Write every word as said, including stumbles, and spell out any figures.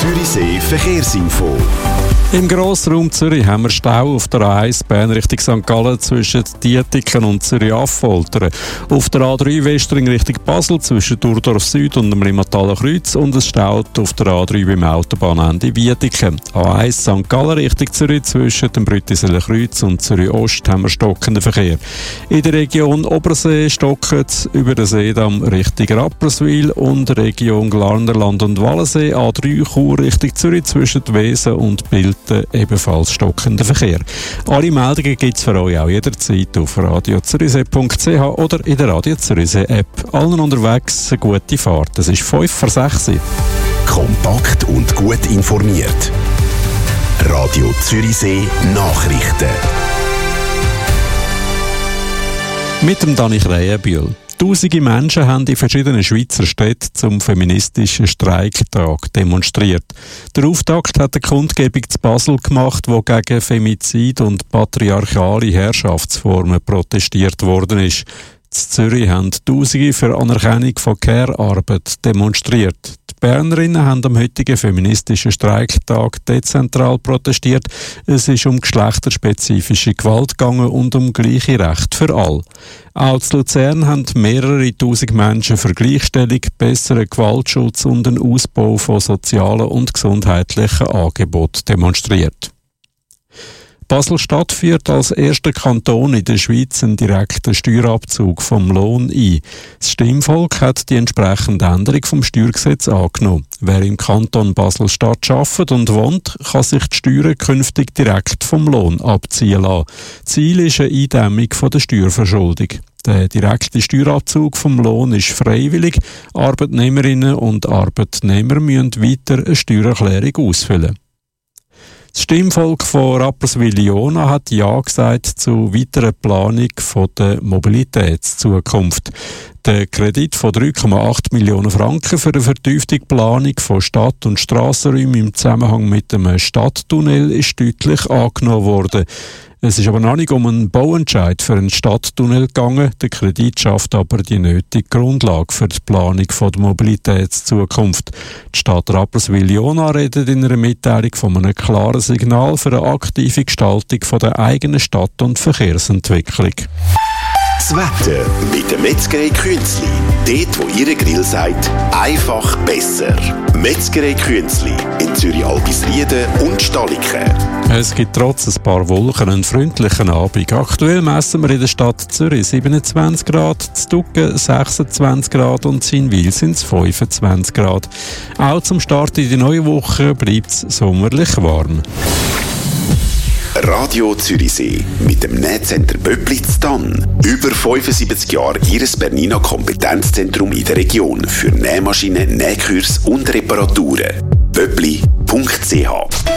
Zürichsee Verkehrsinfo. Im Grossraum Zürich haben wir Stau auf der A eins Bern Richtung Sankt Gallen zwischen Dietiken und Zürich-Affoltern. Auf der A drei Westring Richtung Basel zwischen Durdorf Süd und dem Limmathaler Kreuz und es staut auf der A drei beim Autobahnende Dietiken. A eins Sankt Gallen Richtung Zürich zwischen dem Brüttiseler Kreuz und Zürich Ost haben wir stockenden Verkehr. In der Region Obersee stockt es über den Seedamm Richtung Rapperswil und Region Glarnerland und Wallensee A drei Chur Richtung Zürich zwischen Wesen und Bild ebenfalls stockender Verkehr. Alle Meldungen gibt es für euch auch jederzeit auf radio zürichsee punkt c h oder in der Radio Zürichsee App. Allen unterwegs eine gute Fahrt. Es ist fünf vor sechs. Kompakt und gut informiert. Radio Zürichsee Nachrichten. Mit dem Dani Krähenbühl. Tausende Menschen haben in verschiedenen Schweizer Städten zum feministischen Streiktag demonstriert. Der Auftakt hat eine Kundgebung zu Basel gemacht, wo gegen Femizid und patriarchale Herrschaftsformen protestiert worden ist. In Zürich haben Tausende für Anerkennung von Care-Arbeit demonstriert. Die Bernerinnen haben am heutigen feministischen Streiktag dezentral protestiert. Es ist um geschlechterspezifische Gewalt gegangen und um gleiche Rechte für alle. Auch in Luzern haben mehrere tausend Menschen für Gleichstellung, besseren Gewaltschutz und den Ausbau von sozialen und gesundheitlichen Angeboten demonstriert. Basel-Stadt führt als erster Kanton in der Schweiz einen direkten Steuerabzug vom Lohn ein. Das Stimmvolk hat die entsprechende Änderung vom Steuergesetz angenommen. Wer im Kanton Basel-Stadt arbeitet und wohnt, kann sich die Steuern künftig direkt vom Lohn abziehen lassen. Ziel ist eine Eindämmung von der Steuerverschuldung. Der direkte Steuerabzug vom Lohn ist freiwillig. Arbeitnehmerinnen und Arbeitnehmer müssen weiter eine Steuererklärung ausfüllen. Das Stimmvolk von Rapperswil-Jona hat Ja gesagt zur weiteren Planung von der Mobilitätszukunft. Der Kredit von drei Komma acht Millionen Franken für eine vertiefte Planung von Stadt- und Strassenräumen im Zusammenhang mit dem Stadttunnel ist deutlich angenommen worden. Es ist aber noch nicht um einen Bauentscheid für einen Stadttunnel gegangen. Der Kredit schafft aber die nötige Grundlage für die Planung von der Mobilitätszukunft. Die Stadt Rapperswil-Jona redet in einer Mitteilung von einem klaren Signal für eine aktive Gestaltung von der eigenen Stadt- und Verkehrsentwicklung. Das Wetter mit der Metzgerei Künzli. Dort, wo Ihre Grill sagt, einfach besser. Metzgerei Künzli in Zürich-Albisrieden und Staliken. Es gibt trotz ein paar Wolken einen freundlichen Abend. Aktuell messen wir in der Stadt Zürich siebenundzwanzig Grad, zu Ducken sechsundzwanzig Grad und in Wil sind es fünfundzwanzig Grad. Auch zum Start in die neue Woche bleibt es sommerlich warm. Radio Zürichsee mit dem Nähcenter Böblitz Tann. Über fünfundsiebzig Jahre Ihres Bernina Kompetenzzentrum in der Region für Nähmaschinen, Nähkurs und Reparaturen. böbli punkt c h